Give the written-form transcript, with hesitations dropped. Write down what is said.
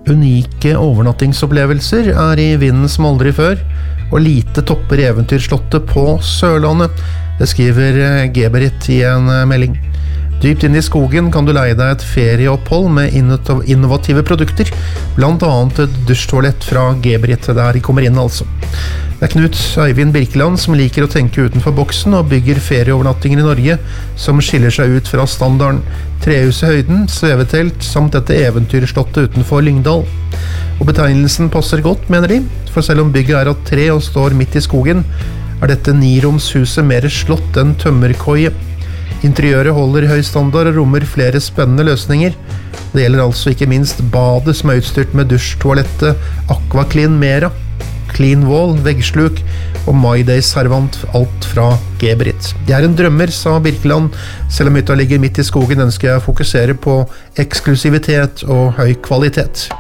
Unike overnattingsopplevelser I vinden som aldri før, og lite topper eventyrslottet på Sørlandet. Det skriver Geberit I en melding. Dypt inn I skogen kan du leie deg et ferieopphold med innovative produkter, blant annet et dusjtoalett fra Geberit, der de kommer inn altså. Det Knut Øyvind Birkeland som liker å tenke utenfor boksen og bygger ferieovernattinger I Norge som skiller seg ut fra standarden. Trehus I høyden, svevetelt, samt dette eventyrslottet utenfor Lyngdal. Og betegnelsen passer godt, mener de, for selv om bygget av tre og står midt I skogen, dette 9-romshuset mer slott enn tømmerkoie. Interiøret holder høy standard og rommer flere spennende løsninger. Det gjelder altså ikke minst badet som utstyrt med dusjtoalettet Aquaclean Mera, Clean Wall, veggsluk og My Day servant, alt fra Geberit. Jeg en drømmer, sa Birkeland. Selv om hytta ligger midt I skogen ønsker jeg å fokusere på eksklusivitet og høy kvalitet.